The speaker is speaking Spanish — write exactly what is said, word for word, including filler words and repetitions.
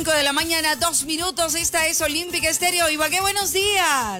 cinco de la mañana, dos minutos. Esta es Olímpica Estéreo. Ibagué, buenos días.